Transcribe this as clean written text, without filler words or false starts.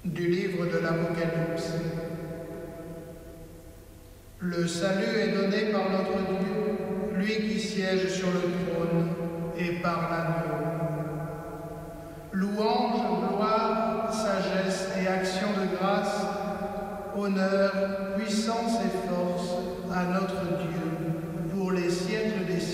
Du livre de l'Apocalypse. Le salut est donné par notre Dieu, lui qui siège sur le trône, et par l'agneau. Louange, gloire, sagesse et action de grâce, honneur, puissance et force à notre Dieu, pour les siècles des siècles.